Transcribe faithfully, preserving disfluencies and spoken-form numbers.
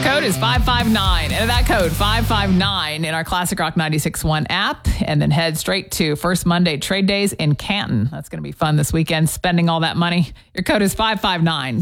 code is five five nine. Enter that code five five nine in our Classic Rock ninety-six point one app, and then head straight to First Monday Trade Days in Canton. That's going to be fun this weekend, spending all that money. Your code is five five nine.